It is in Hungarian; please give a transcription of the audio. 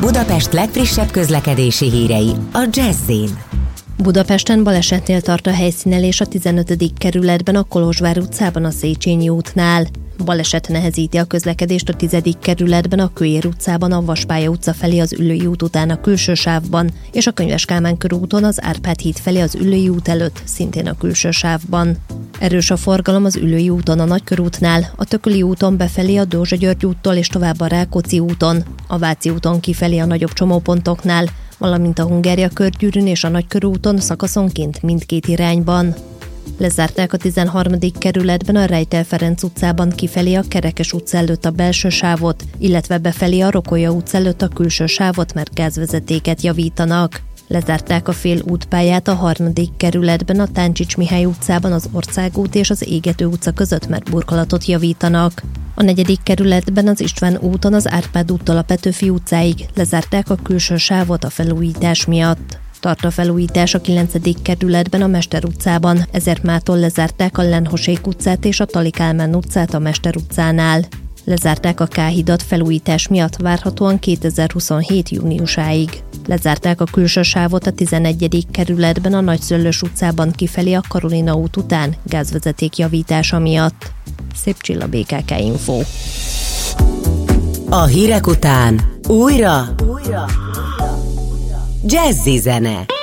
Budapest legfrissebb közlekedési hírei a Jazz-in. Budapesten balesetnél tart a helyszínelés a 15. kerületben, a Kolozsvár utcában, a Széchenyi útnál. Baleset nehezíti a közlekedést a 10. kerületben, a Kőér utcában, a Vaspálya utca felé az Üllői út után a külső sávban, és a Könyves Kálmán körúton az Árpád híd felé az Üllői út előtt, szintén a külső sávban. Erős a forgalom az Üllői úton a Nagykörútnál, a Tököli úton befelé a Dózsa György úttól és tovább a Rákóczi úton, a Váci úton kifelé a nagyobb csomópontoknál, valamint a Hungária körgyűrűn és a Nagykörúton szakaszonként mindkét irányban. Lezárták a 13. kerületben a Rejtel Ferenc utcában kifelé a Kerekes utca előtt a belső sávot, illetve befelé a Rokolya utca előtt a külső sávot, mert gázvezetéket javítanak. Lezárták a fél útpályát a 3. kerületben a Táncsics Mihály utcában az Országút és az Égető utca között, mert burkolatot javítanak. A 4. kerületben az István úton az Árpád úttól a Petőfi utcáig lezárták a külső sávot a felújítás miatt. Tart a felújítás a 9. kerületben a Mester utcában, ezért mától lezárták a Lenhosék utcát és a Tali Kálmán utcát a Mester utcánál. Lezárták a K-hidat felújítás miatt várhatóan 2027. júniusáig. Lezárták a külső sávot a 11. kerületben a Nagyszöllős utcában kifelé a Karolina út után gázvezeték javítása miatt. Szép Csilla, BKK Info. A hírek után újra Jazzy zene.